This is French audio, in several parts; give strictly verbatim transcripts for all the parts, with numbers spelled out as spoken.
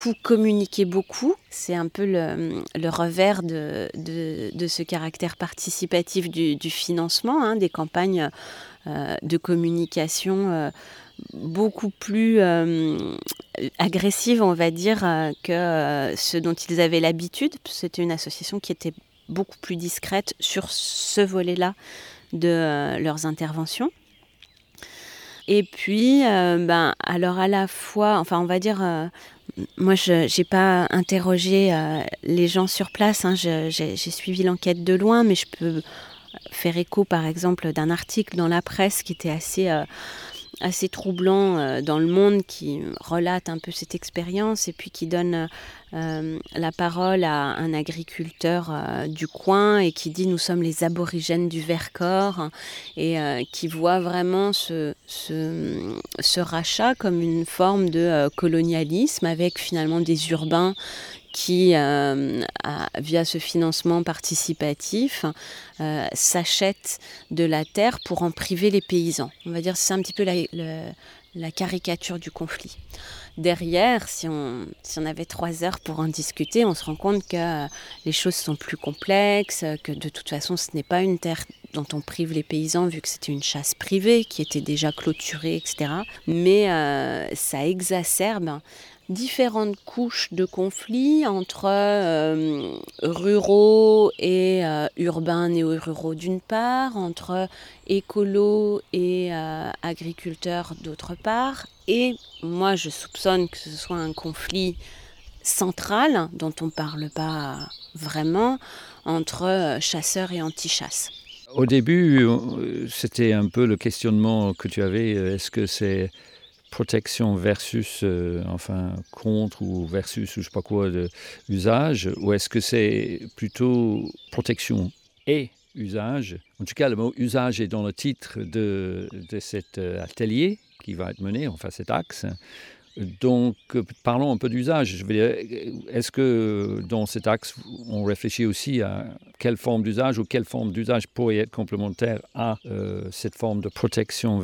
Pou communiquer beaucoup, c'est un peu le, le revers de, de, de ce caractère participatif du, du financement, hein, des campagnes euh, de communication euh, beaucoup plus euh, agressives, on va dire, euh, que euh, ce dont ils avaient l'habitude. C'était une association qui était beaucoup plus discrète sur ce volet-là de euh, leurs interventions. Et puis, euh, ben, alors à la fois, enfin on va dire, euh, moi je j'ai pas interrogé euh, les gens sur place, hein, je- j'ai, j'ai suivi l'enquête de loin, mais je peux faire écho par exemple d'un article dans la presse qui était assez, euh, assez troublant euh, dans le monde, qui relate un peu cette expérience et puis qui donne euh, la parole à un agriculteur euh, du coin et qui dit nous sommes les aborigènes du Vercors et euh, qui voit vraiment ce, ce, ce rachat comme une forme de euh, colonialisme avec finalement des urbains qui, euh, a, via ce financement participatif, euh, s'achètent de la terre pour en priver les paysans. On va dire que c'est un petit peu la, le- la caricature du conflit. Derrière, si on, si on avait trois heures pour en discuter, on se rend compte que euh, les choses sont plus complexes, que de toute façon ce n'est pas une terre dont on prive les paysans vu que c'était une chasse privée qui était déjà clôturée, et cetera. Mais euh, ça exacerbe différentes couches de conflits entre euh, ruraux et euh, urbains néo-ruraux d'une part, entre écolos et euh, agriculteurs d'autre part. Et moi, je soupçonne que ce soit un conflit central, dont on ne parle pas vraiment, entre euh, chasseurs et anti-chasse. Au début, euh, c'était un peu le questionnement que tu avais. euh, Est-ce que c'est protection versus, euh, enfin, contre ou versus, ou je sais pas quoi, de usage, ou est-ce que c'est plutôt protection et usage? En tout cas, le mot usage est dans le titre de, de cet euh, atelier qui va être mené, enfin cet axe. Donc, euh, parlons un peu d'usage. Je veux dire, est-ce que dans cet axe, on réfléchit aussi à quelle forme d'usage ou quelle forme d'usage pourrait être complémentaire à euh, cette forme de protection?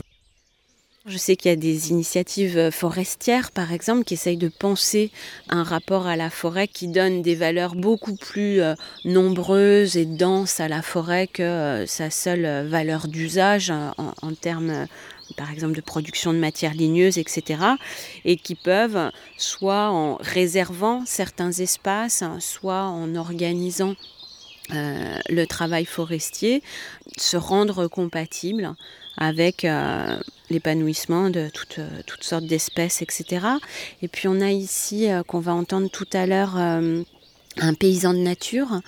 Je sais qu'il y a des initiatives forestières, par exemple, qui essayent de penser un rapport à la forêt qui donne des valeurs beaucoup plus euh, nombreuses et denses à la forêt que euh, sa seule euh, valeur d'usage euh, en, en termes, euh, par exemple, de production de matières ligneuses, et cetera. Et qui peuvent, soit en réservant certains espaces, soit en organisant euh, le travail forestier, se rendre compatible avec euh, l'épanouissement de toutes, euh, toutes sortes d'espèces, et cetera. Et puis on a ici, euh, qu'on va entendre tout à l'heure, euh, un paysan de nature.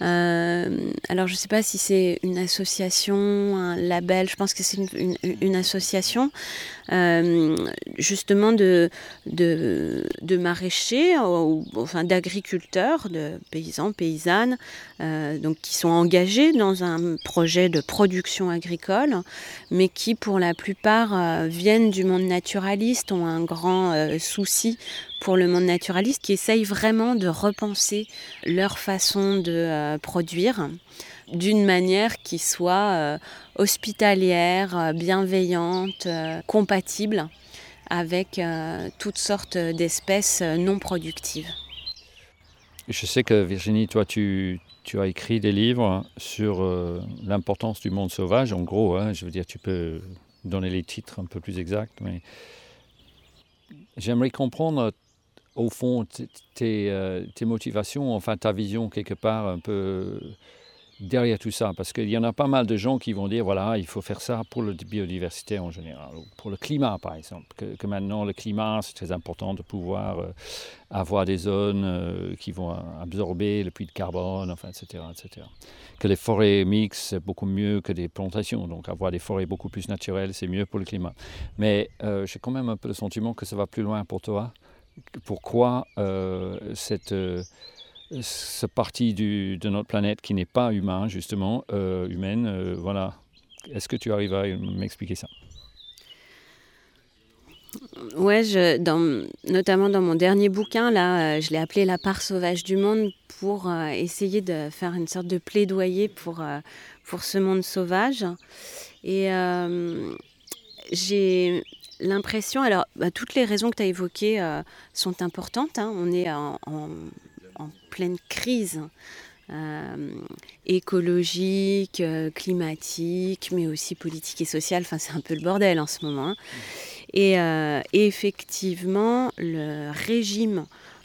Euh, alors je ne sais pas si c'est une association, un label, je pense que c'est une, une, une association euh, justement de, de, de maraîchers, ou, enfin d'agriculteurs, de paysans, paysannes, euh, donc qui sont engagés dans un projet de production agricole, mais qui pour la plupart euh, viennent du monde naturaliste, ont un grand euh, souci pour le monde naturaliste, qui essayent vraiment de repenser leur façon de euh, produire d'une manière qui soit euh, hospitalière, euh, bienveillante, euh, compatible avec euh, toutes sortes d'espèces euh, non productives. Je sais que Virginie, toi, tu, tu as écrit des livres sur euh, l'importance du monde sauvage. En gros, hein, je veux dire, tu peux donner les titres un peu plus exacts, mais j'aimerais comprendre, au fond, t- tes, euh, tes motivations, enfin ta vision quelque part un peu derrière tout ça, parce qu'il y en a pas mal de gens qui vont dire, voilà, il faut faire ça pour la biodiversité en général, ou pour le climat par exemple, que, que maintenant le climat, c'est très important de pouvoir euh, avoir des zones euh, qui vont absorber le puits de carbone, enfin, et cetera, et cetera. Que les forêts mixtes, c'est beaucoup mieux que des plantations, donc avoir des forêts beaucoup plus naturelles, c'est mieux pour le climat. Mais euh, j'ai quand même un peu le sentiment que ça va plus loin pour toi. Pourquoi euh, cette... Euh, ce partie du, de notre planète qui n'est pas humain, justement, euh, humaine, euh, voilà. Est-ce que tu arrives à m'expliquer ça? Ouais, je, dans, notamment dans mon dernier bouquin, là, euh, je l'ai appelé La part sauvage du monde pour euh, essayer de faire une sorte de plaidoyer pour, euh, pour ce monde sauvage. Et euh, j'ai L'impression, alors bah, toutes les raisons que tu as évoquées euh, sont importantes, hein. On est en, en- en pleine crise euh, écologique, euh, climatique, mais aussi politique et sociale. Enfin, c'est un peu le bordel en ce moment, hein. Et, euh, et effectivement, le régime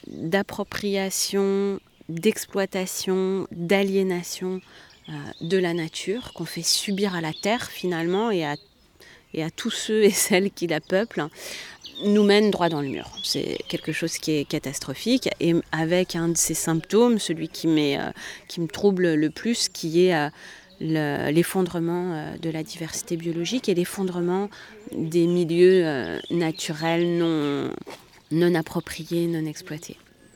d'appropriation, d'exploitation, d'aliénation euh, de la nature qu'on fait subir à la terre finalement et à, et à tous ceux et celles qui la peuplent, nous mène droit dans le mur. C'est quelque chose qui est catastrophique et avec un de ces symptômes, celui qui, m'est, euh, qui me trouble le plus, qui est euh, le- l'effondrement euh, de la diversité biologique et l'effondrement des milieux euh, naturels non, non appropriés, non exploités.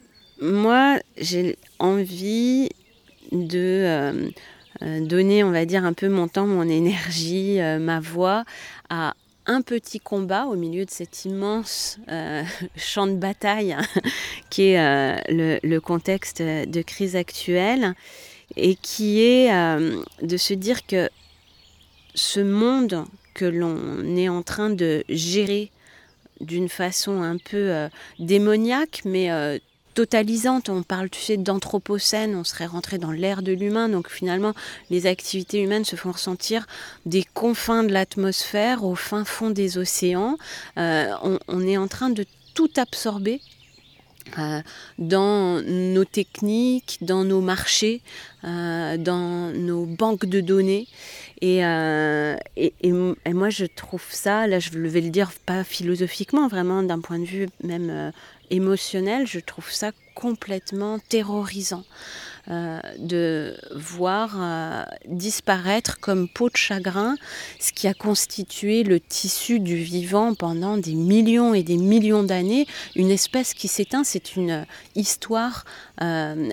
Moi, j'ai envie de euh, euh, donner, on va dire, un peu mon temps, mon énergie, euh, ma voix à un petit combat au milieu de cet immense euh, champ de bataille qui est euh, le, le contexte de crise actuelle et qui est euh, de se dire que ce monde que l'on est en train de gérer d'une façon un peu euh, démoniaque, mais euh, totalisante. On parle, tu sais, d'anthropocène, on serait rentré dans l'ère de l'humain, donc finalement, les activités humaines se font ressentir des confins de l'atmosphère au fin fond des océans. Euh, on, on est en train de tout absorber euh, dans nos techniques, dans nos marchés, euh, dans nos banques de données. Et, euh, et, et, et moi, je trouve ça, là, je vais le dire pas philosophiquement, vraiment d'un point de vue même euh, émotionnel, je trouve ça complètement terrorisant euh, de voir euh, disparaître comme peau de chagrin ce qui a constitué le tissu du vivant pendant des millions et des millions d'années. Une espèce qui s'éteint, c'est une histoire euh,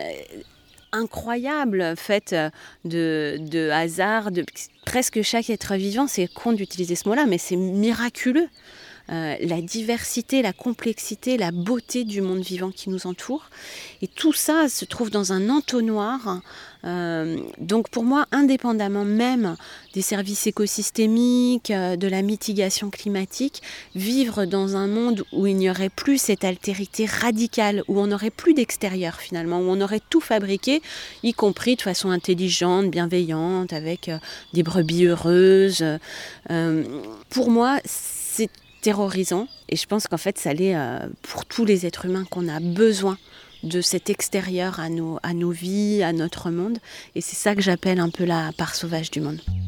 incroyable, faite de, de hasard, de presque chaque être vivant. C'est con d'utiliser ce mot-là, mais c'est miraculeux. Euh, la diversité, la complexité, la beauté du monde vivant qui nous entoure. Et tout ça se trouve dans un entonnoir. Euh, donc pour moi, indépendamment même des services écosystémiques, euh, de la mitigation climatique, vivre dans un monde où il n'y aurait plus cette altérité radicale, où on n'aurait plus d'extérieur finalement, où on aurait tout fabriqué, y compris de façon intelligente, bienveillante, avec euh, des brebis heureuses. Euh, pour moi, c'est terrorisant et je pense qu'en fait ça l'est euh, pour tous les êtres humains, qu'on a besoin de cet extérieur à nos, à nos vies, à notre monde, et c'est ça que j'appelle un peu la part sauvage du monde.